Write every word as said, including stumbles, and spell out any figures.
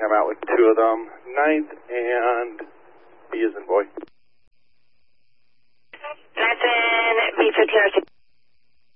I'm out with two of them, ninth and B as in boy. That's in B fifteen oh six.